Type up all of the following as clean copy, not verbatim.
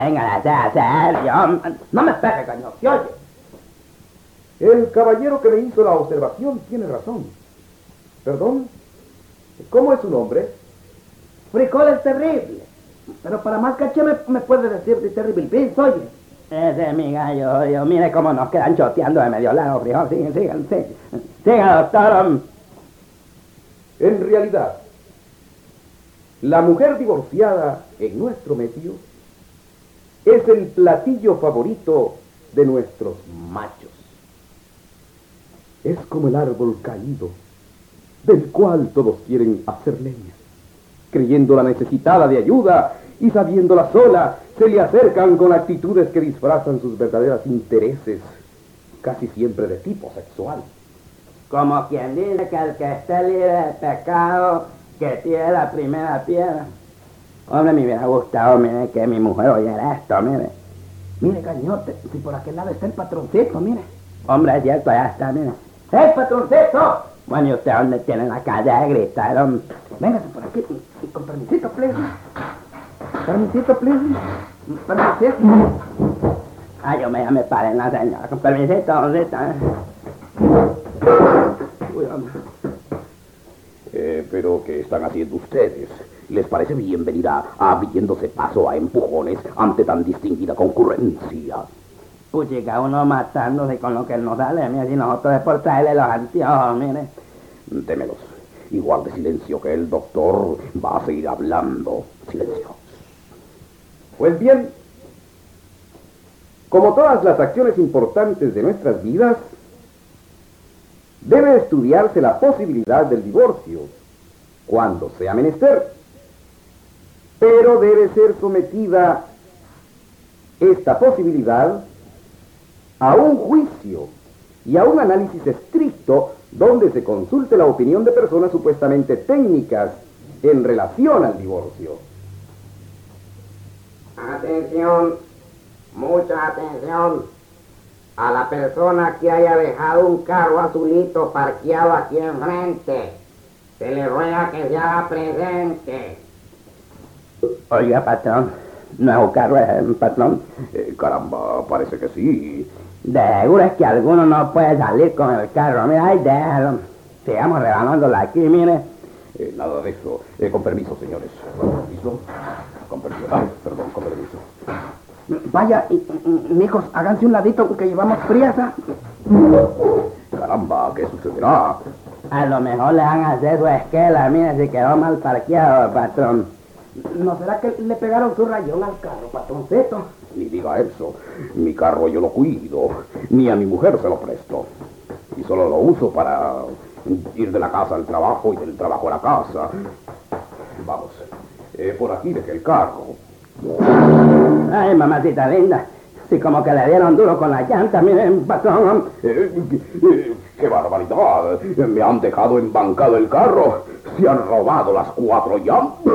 Venga, serio. No me pegue, coño, ¿se oye? El caballero que me hizo la observación tiene razón. Perdón, ¿cómo es su nombre? Frijoles terrible. Pero para más caché me puede decir de Terrible Beans, oye. Ese es mi gallo, yo. Mire cómo nos quedan choteando de medio lado, frijol. Sigan, doctor. En realidad, la mujer divorciada en nuestro medio es el platillo favorito de nuestros machos. Es como el árbol caído, del cual todos quieren hacer leña. Creyéndola necesitada de ayuda y sabiéndola sola, se le acercan con actitudes que disfrazan sus verdaderos intereses, casi siempre de tipo sexual. Como quien dice que el que esté libre de pecado, que tire la primera piedra. Hombre, me hubiera gustado, mire, que mi mujer oyera esto, mire. Mire, cañote, si por aquel lado está el patroncito, mire. Hombre, es cierto, allá está, mire. ¡Hey, patroncito! Bueno, ¿y usted dónde tiene la calle de gritar, hombre? Véngase por aquí, y con permisito, please. Permisito, please. Permisito. Yo me paré en la señora. Con permisito, ¿dónde está? Uy, hombre. Pero, ¿qué están haciendo ustedes? ¿Les parece bien venir abriéndose paso a empujones ante tan distinguida concurrencia? Puchica, uno matándose con lo que nos sale, mira, si nosotros es por traerle los anteojos, mire. Démelos y guarde silencio, que el doctor va a seguir hablando. Silencio. Pues bien, como todas las acciones importantes de nuestras vidas, debe estudiarse la posibilidad del divorcio, cuando sea menester. Pero debe ser sometida esta posibilidad a un juicio y a un análisis estricto donde se consulte la opinión de personas supuestamente técnicas en relación al divorcio. Atención, mucha atención a la persona que haya dejado un carro azulito parqueado aquí enfrente. Se le ruega que se haga presente. Oiga, patrón, no es un carro, es un patrón. Caramba, parece que sí. De seguro es que alguno no puede salir con el carro. Mira, ahí déjalo. Sigamos rebanándola aquí, mire. Nada de eso. Con permiso, señores. Con permiso. Con permiso. Ay, perdón, con permiso. Vaya, mijos, háganse un ladito que llevamos priesa. Caramba, ¿qué sucederá? A lo mejor le van a hacer su esquela, mire, si quedó mal parqueado, patrón. ¿No será que le pegaron su rayón al carro, patroncito? Ni diga eso. Mi carro yo lo cuido. Ni a mi mujer se lo presto. Y solo lo uso para ir de la casa al trabajo y del trabajo a la casa. Vamos. Por aquí dejé el carro. Ay, mamacita linda. Sí, como que le dieron duro con la llanta, miren, patrón. ¡Qué barbaridad! Me han dejado embancado el carro. Se han robado las 4 llantas.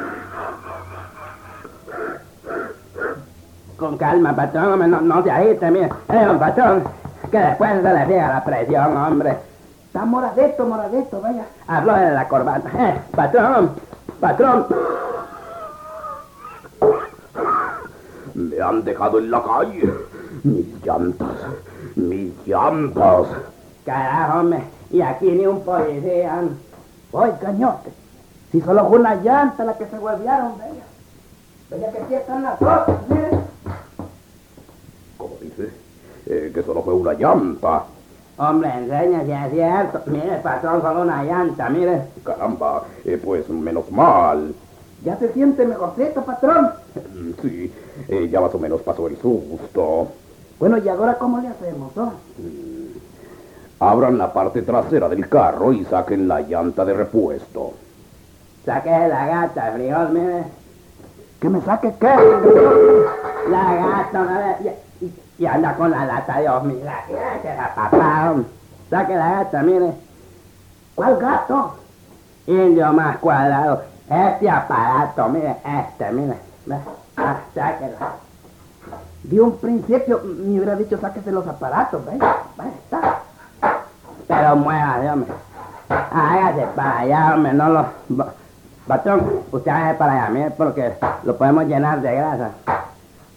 Con calma, patrón, no se agite, mire. Patrón, que después se le llega la presión, hombre. Está moradito, vaya. Habló de la corbata. Patrón. Me han dejado en la calle. Mis llantas. Carajo, hombre, y aquí ni un policía. Oye, cañote, si solo fue una llanta la que se volvieron, vaya que aquí están las otras, mire. ¿Cómo dice? Que solo fue una llanta. Hombre, enseña si es cierto. Mire, patrón, solo una llanta, mire. Caramba, pues menos mal. ¿Ya se siente mejorcito, patrón? Sí, ya más o menos pasó el susto. Bueno, ¿y ahora cómo le hacemos, no? Abran la parte trasera del carro y saquen la llanta de repuesto. Saque la gata, frijol, mire. ¿Que me saque qué? La gata, una vez. Y anda con la lata, Dios mío. Que la papá. Saque la gata, mire. ¿Cuál gato? Indio más cuadrado. Este aparato, mire, mire. Sáquela. De un principio me hubiera dicho sáquese los aparatos, ¿ves? Ahí está. Pero mueva, Dios mío. Hágase para allá, hombre, no lo... Patrón, usted hágase para allá, mire, porque lo podemos llenar de grasa.